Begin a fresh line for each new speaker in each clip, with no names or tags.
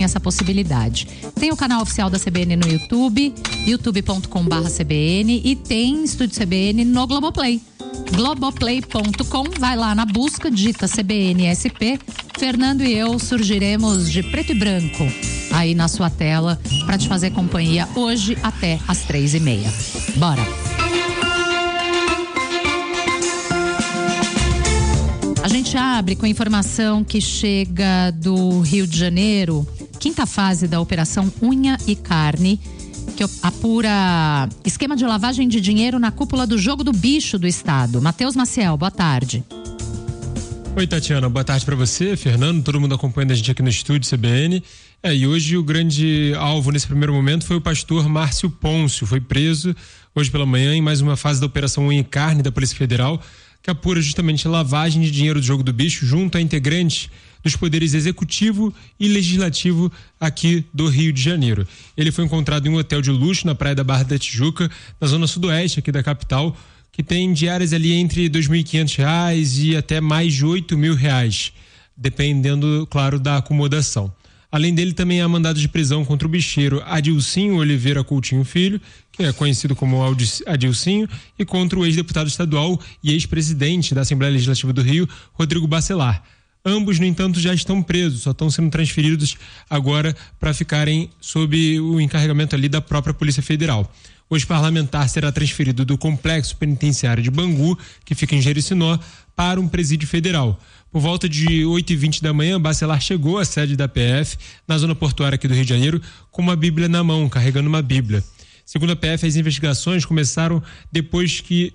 essa possibilidade. Tem o canal oficial da CBN no YouTube, youtube.com/CBN, e tem Estúdio CBN no Globoplay. Globoplay.com, vai lá na busca, digita CBN-SP. Fernando e eu surgiremos de preto e branco aí na sua tela para te fazer companhia hoje até às 3h30. Bora! A gente abre com a informação que chega do Rio de Janeiro, quinta fase da Operação Unha e Carne, que apura esquema de lavagem de dinheiro na cúpula do Jogo do Bicho do Estado. Matheus Maciel, boa tarde.
Oi, Tatiana, boa tarde para você, Fernando, todo mundo acompanhando a gente aqui no estúdio CBN. E hoje o grande alvo nesse primeiro momento foi o pastor Márcio Pôncio, foi preso hoje pela manhã em mais uma fase da Operação Unha e Carne da Polícia Federal, que apura justamente a lavagem de dinheiro do Jogo do Bicho junto a integrantes dos poderes executivo e legislativo aqui do Rio de Janeiro. Ele foi encontrado em um hotel de luxo na praia da Barra da Tijuca, na zona sudoeste aqui da capital, que tem diárias ali entre R$ 2.500 e até mais de R$ 8.000, dependendo, claro, da acomodação. Além dele, também há mandado de prisão contra o bicheiro Adilcinho Oliveira Coutinho Filho, que é conhecido como Adilcinho, e contra o ex-deputado estadual e ex-presidente da Assembleia Legislativa do Rio, Rodrigo Bacelar. Ambos, no entanto, já estão presos, só estão sendo transferidos agora para ficarem sob o encarregamento ali da própria Polícia Federal. Hoje, o parlamentar será transferido do Complexo Penitenciário de Bangu, que fica em Jericinó, para um presídio federal. Por volta de 8h20 da manhã, Bacelar chegou à sede da PF, na zona portuária aqui do Rio de Janeiro, com uma Bíblia na mão, carregando uma Bíblia. Segundo a PF, as investigações começaram depois que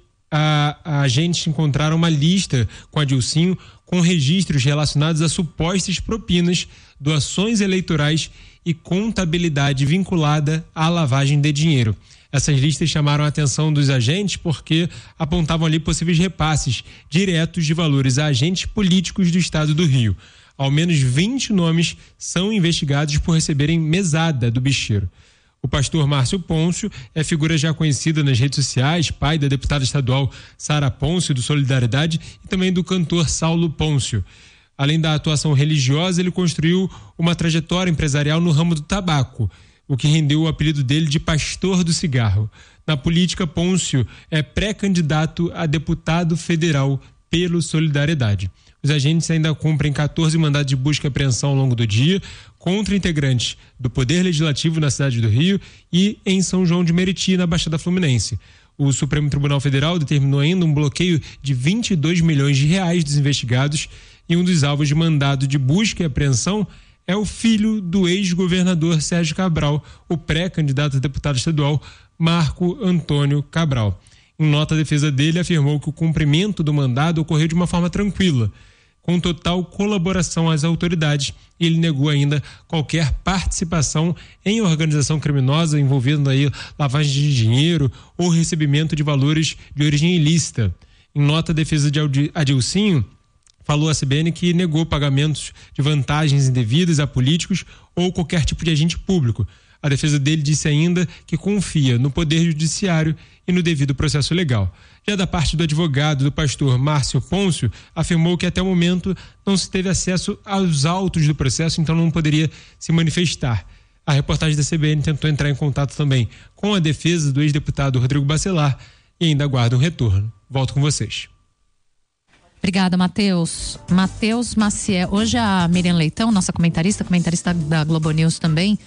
agentes encontraram uma lista com Adilcinho com registros relacionados a supostas propinas, doações eleitorais e contabilidade vinculada à lavagem de dinheiro. Essas listas chamaram a atenção dos agentes porque apontavam ali possíveis repasses diretos de valores a agentes políticos do estado do Rio. Ao menos 20 nomes são investigados por receberem mesada do bicheiro. O pastor Márcio Pôncio é figura já conhecida nas redes sociais, pai da deputada estadual Sara Pôncio, do Solidariedade, e também do cantor Saulo Pôncio. Além da atuação religiosa, ele construiu uma trajetória empresarial no ramo do tabaco, o que rendeu o apelido dele de Pastor do Cigarro. Na política, Pôncio é pré-candidato a deputado federal pelo Solidariedade. Os agentes ainda cumprem 14 mandados de busca e apreensão ao longo do dia contra integrantes do Poder Legislativo na cidade do Rio e em São João de Meriti, na Baixada Fluminense. O Supremo Tribunal Federal determinou ainda um bloqueio de R$ 22 milhões dos investigados, e um dos alvos de mandado de busca e apreensão é o filho do ex-governador Sérgio Cabral, o pré-candidato a deputado estadual Marco Antônio Cabral. Em nota, a defesa dele afirmou que o cumprimento do mandado ocorreu de uma forma tranquila, com total colaboração às autoridades, e ele negou ainda qualquer participação em organização criminosa envolvendo aí lavagem de dinheiro ou recebimento de valores de origem ilícita. Em nota, a defesa de Adilcinho falou à CBN que negou pagamentos de vantagens indevidas a políticos ou qualquer tipo de agente público. A defesa dele disse ainda que confia no Poder Judiciário e no devido processo legal. Já da parte do advogado do pastor Márcio Pôncio, afirmou que até o momento não se teve acesso aos autos do processo, então não poderia se manifestar. A reportagem da CBN tentou entrar em contato também com a defesa do ex-deputado Rodrigo Bacelar e ainda aguarda um retorno. Volto com vocês.
Obrigada, Matheus. Matheus Maciel. Hoje a Miriam Leitão, nossa comentarista da Globo News também,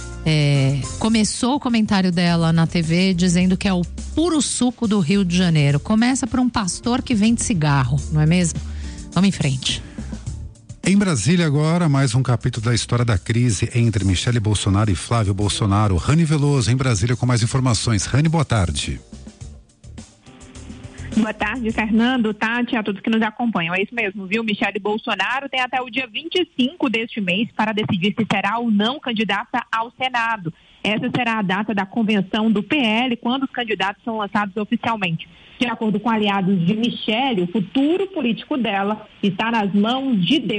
começou o comentário dela na TV dizendo que é o puro suco do Rio de Janeiro. Começa por um pastor que vende cigarro, não é mesmo? Vamos em frente.
Em Brasília agora, mais um capítulo da história da crise entre Michele Bolsonaro e Flávio Bolsonaro. Rani Veloso, em Brasília, com mais informações. Rani, boa tarde.
Boa tarde, Fernando, Tati, a todos que nos acompanham. É isso mesmo, viu? Michele Bolsonaro tem até o dia 25 deste mês para decidir se será ou não candidata ao Senado. Essa será a data da convenção do PL, quando os candidatos são lançados oficialmente. De acordo com aliados de Michele, o futuro político dela está nas mãos de Deus.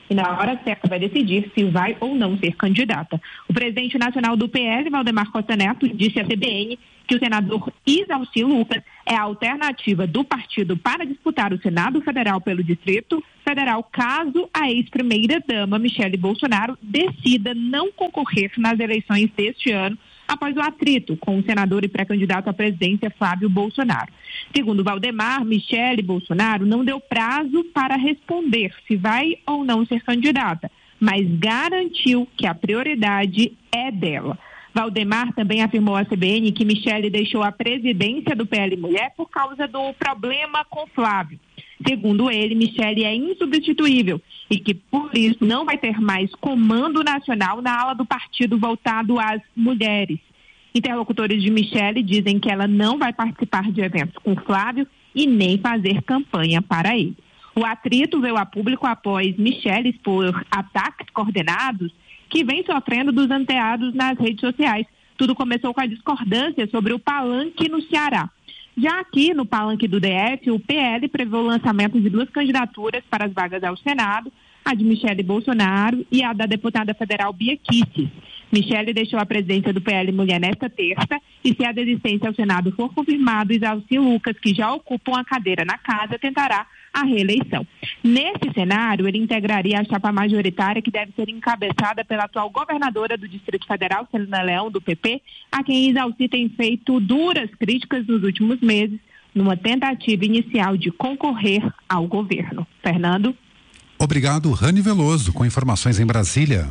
e na hora certa vai decidir se vai ou não ser candidata. O presidente nacional do PL, Valdemar Costa Neto, disse à CBN que o senador Isalci Lucas é a alternativa do partido para disputar o Senado Federal pelo Distrito Federal, caso a ex-primeira-dama Michele Bolsonaro decida não concorrer nas eleições deste ano, após o atrito com o senador e pré-candidato à presidência Flávio Bolsonaro. Segundo Valdemar, Michele Bolsonaro não deu prazo para responder se vai ou não ser candidata, mas garantiu que a prioridade é dela. Valdemar também afirmou à CBN que Michele deixou a presidência do PL Mulher por causa do problema com Flávio. Segundo ele, Michele é insubstituível e que, por isso, não vai ter mais comando nacional na ala do partido voltado às mulheres. Interlocutores de Michele dizem que ela não vai participar de eventos com Flávio e nem fazer campanha para ele. O atrito veio a público após Michele expor ataques coordenados que vem sofrendo dos anteados nas redes sociais. Tudo começou com a discordância sobre o palanque no Ceará. Já aqui no palanque do DF, o PL prevê o lançamento de 2 candidaturas para as vagas ao Senado, a de Michele Bolsonaro e a da deputada federal Bia Kicis. Michele deixou a presidência do PL Mulher nesta terça e, se a desistência ao Senado for confirmado, Isalci Lucas, que já ocupa uma cadeira na casa, tentará a reeleição. Nesse cenário, ele integraria a chapa majoritária que deve ser encabeçada pela atual governadora do Distrito Federal, Celina Leão, do PP, a quem Isalci tem feito duras críticas nos últimos meses, numa tentativa inicial de concorrer ao governo. Fernando?
Obrigado, Rani Veloso, com informações em Brasília.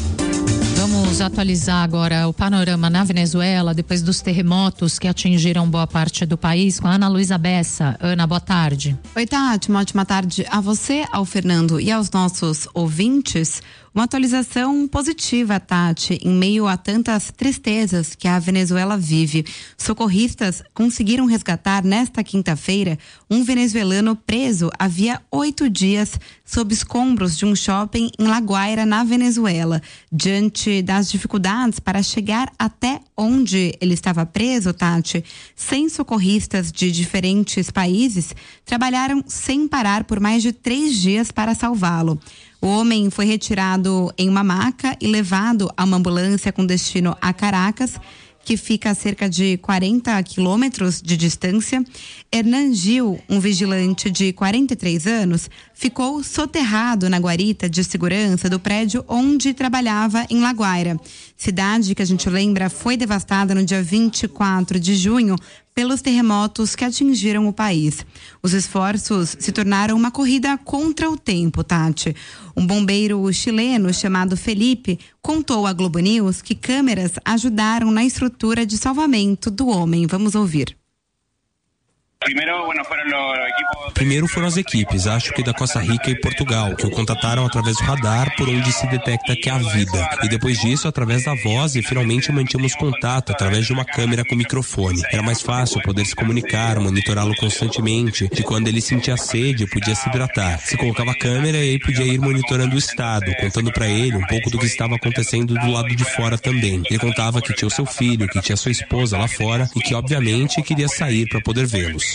Vamos atualizar agora o panorama na Venezuela, depois dos terremotos que atingiram boa parte do país, com a Ana Luísa Bessa. Ana, boa tarde.
Oi, Tati, uma ótima tarde a você, ao Fernando e aos nossos ouvintes. Uma atualização positiva, Tati, em meio a tantas tristezas que a Venezuela vive. Socorristas conseguiram resgatar nesta quinta-feira um venezuelano preso havia 8 dias sob escombros de um shopping em La Guaira, na Venezuela. Diante das dificuldades para chegar até onde ele estava preso, Tati, 100 socorristas de diferentes países trabalharam sem parar por mais de 3 dias para salvá-lo. O homem foi retirado em uma maca e levado a uma ambulância com destino a Caracas, que fica a cerca de 40 quilômetros de distância. Hernan Gil, um vigilante de 43 anos, ficou soterrado na guarita de segurança do prédio onde trabalhava em La Guaira. Cidade que a gente lembra foi devastada no dia 24 de junho pelos terremotos que atingiram o país. Os esforços se tornaram uma corrida contra o tempo, Tati. Um bombeiro chileno chamado Felipe contou à Globo News que câmeras ajudaram na estrutura de salvamento do homem. Vamos ouvir.
Primeiro foram as equipes, acho que da Costa Rica e Portugal, que o contataram através do radar, por onde se detecta que há vida. E depois disso, através da voz, e finalmente mantínhamos contato através de uma câmera com microfone. Era mais fácil poder se comunicar, monitorá-lo constantemente, de quando ele sentia sede, podia se hidratar. Se colocava a câmera e aí podia ir monitorando o estado, contando para ele um pouco do que estava acontecendo do lado de fora também. Ele contava que tinha o seu filho, que tinha sua esposa lá fora e que, obviamente, queria sair para poder vê-los.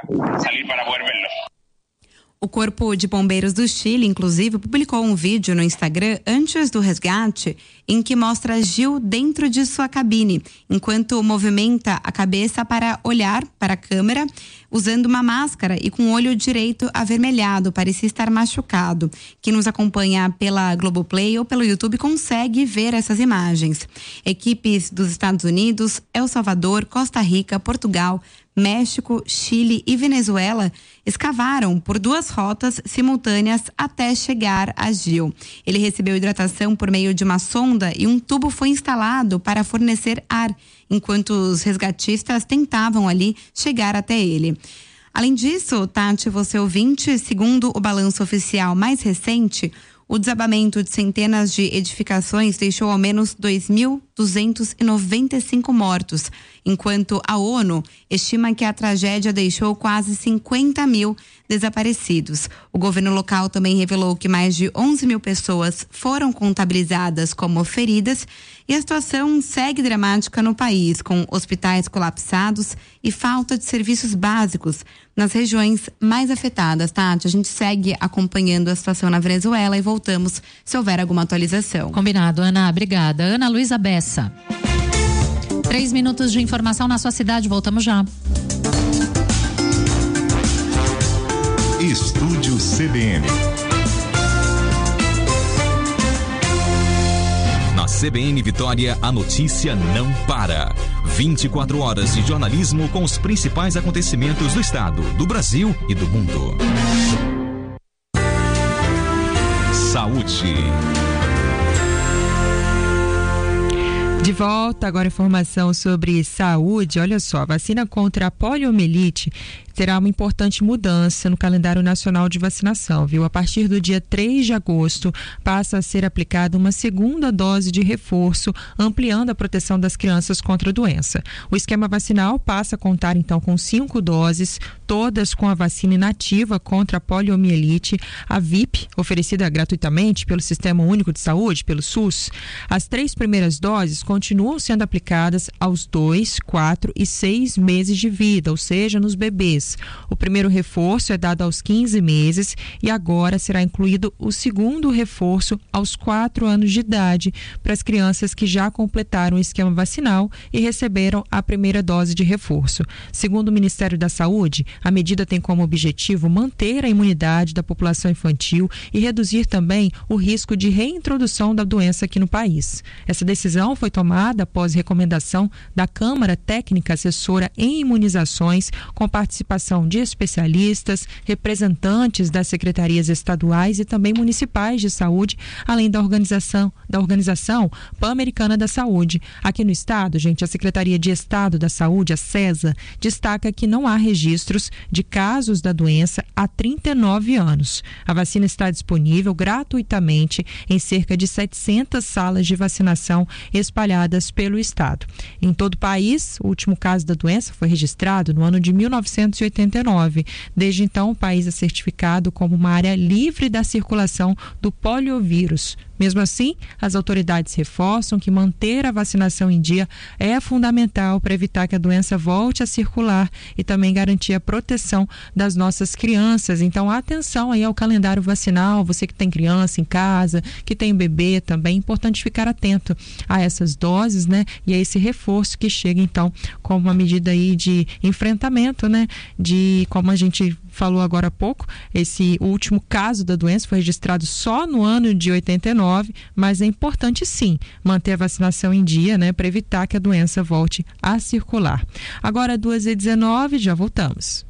O Corpo de Bombeiros do Chile, inclusive, publicou um vídeo no Instagram antes do resgate em que mostra Gil dentro de sua cabine, enquanto movimenta a cabeça para olhar para a câmera, usando uma máscara e com o olho direito avermelhado, parecia estar machucado. Quem nos acompanha pela Globoplay ou pelo YouTube consegue ver essas imagens. Equipes dos Estados Unidos, El Salvador, Costa Rica, Portugal, México, Chile e Venezuela escavaram por 2 rotas simultâneas até chegar a Gil. Ele recebeu hidratação por meio de uma sonda e um tubo foi instalado para fornecer ar, enquanto os resgatistas tentavam ali chegar até ele. Além disso, Tati, você ouvinte, segundo o balanço oficial mais recente, o desabamento de centenas de edificações deixou ao menos 2.000 295 mortos, enquanto a ONU estima que a tragédia deixou quase 50 mil desaparecidos. O governo local também revelou que mais de 11 mil pessoas foram contabilizadas como feridas e a situação segue dramática no país, com hospitais colapsados e falta de serviços básicos nas regiões mais afetadas. Tati, a gente segue acompanhando a situação na Venezuela e voltamos se houver alguma atualização.
Combinado, Ana, obrigada. Ana Luísa Bessa. 3 minutos de informação na sua cidade, voltamos já.
Estúdio CBN. Na CBN Vitória, a notícia não para. 24 horas de jornalismo com os principais acontecimentos do estado, do Brasil e do mundo. Saúde.
De volta, agora informação sobre saúde. Olha só, a vacina contra a poliomielite terá uma importante mudança no calendário nacional de vacinação, viu? A partir do dia 3 de agosto, passa a ser aplicada uma segunda dose de reforço, ampliando a proteção das crianças contra a doença. O esquema vacinal passa a contar, então, com 5 doses, todas com a vacina inativa contra a poliomielite, a VIP, oferecida gratuitamente pelo Sistema Único de Saúde, pelo SUS. As 3 primeiras doses continuam sendo aplicadas aos 2, 4 e 6 meses de vida, ou seja, nos bebês. O primeiro reforço é dado aos 15 meses e agora será incluído o segundo reforço aos 4 anos de idade para as crianças que já completaram o esquema vacinal e receberam a primeira dose de reforço. Segundo o Ministério da Saúde, a medida tem como objetivo manter a imunidade da população infantil e reduzir também o risco de reintrodução da doença aqui no país. Essa decisão foi tomada após recomendação da Câmara Técnica Assessora em Imunizações, com participação de especialistas, representantes das secretarias estaduais e também municipais de saúde, além da Organização Pan-Americana da Saúde. Aqui no estado, gente, a Secretaria de Estado da Saúde, a CESA, destaca que não há registros de casos da doença há 39 anos. A vacina está disponível gratuitamente em cerca de 700 salas de vacinação espalhadas pelo estado. Em todo o país, o último caso da doença foi registrado no ano de 1989. Desde então, o país é certificado como uma área livre da circulação do poliovírus. Mesmo assim, as autoridades reforçam que manter a vacinação em dia é fundamental para evitar que a doença volte a circular e também garantir a proteção das nossas crianças. Então, atenção aí ao calendário vacinal, você que tem criança em casa, que tem bebê também, é importante ficar atento a essas doses, né? E a esse reforço que chega, então, como uma medida aí de enfrentamento, né? De, como a gente falou agora há pouco, esse último caso da doença foi registrado só no ano de 89, mas é importante sim manter a vacinação em dia, né, para evitar que a doença volte a circular. Agora 2h19, já voltamos.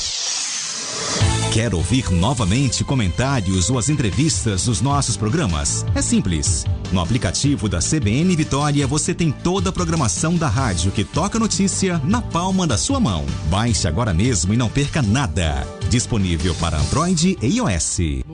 Quer ouvir novamente comentários ou as entrevistas dos nossos programas? É simples. No aplicativo da CBN Vitória você tem toda a programação da rádio que toca notícia na palma da sua mão. Baixe agora mesmo e não perca nada. Disponível para Android e iOS.